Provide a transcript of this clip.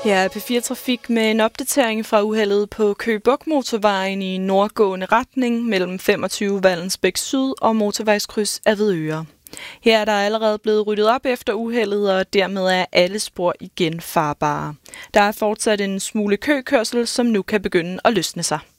Her er P4 Trafik med en opdatering fra uheldet på Køge Bugt Motorvejen i nordgående retning mellem 25 Vallensbæk Syd og motorvejskryds Avedøre. Her er der allerede blevet ryddet op efter uheldet, og dermed er alle spor igen farbare. Der er fortsat en smule køkørsel, som nu kan begynde at løsne sig.